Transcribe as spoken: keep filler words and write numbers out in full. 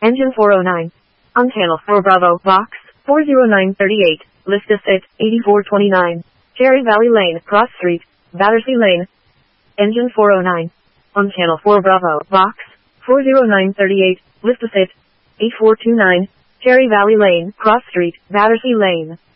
Engine four oh nine. On channel four Bravo, box four oh nine thirty-eight, list of it, eighty-four twenty-nine. Cherry Valley Lane, Cross Street, Battersea Lane. Engine four oh nine. On channel four Bravo, box four oh nine thirty-eight, list of it, eighty-four twenty-nine. Cherry Valley Lane, Cross Street, Battersea Lane.